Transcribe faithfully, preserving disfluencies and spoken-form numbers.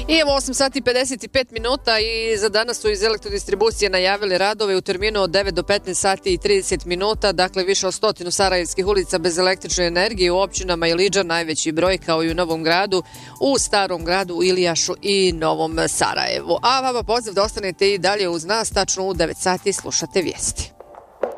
I evo osam sati i pedeset pet minuta i za danas su iz Elektrodistribucije najavili radove u terminu od devet do petnaest sati i trideset minuta, dakle više od stotinu sarajevskih ulica bez električne energije u općinama Iliđa, najveći broj, kao i u Novom Gradu, u Starom Gradu, Ilijašu i Novom Sarajevu. A vama poziv da ostanete i dalje uz nas, tačno u devet sati slušate vijesti.